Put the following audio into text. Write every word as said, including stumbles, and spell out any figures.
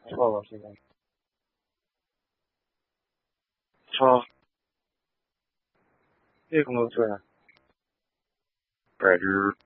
错了，现在错，这工作做呀，改之。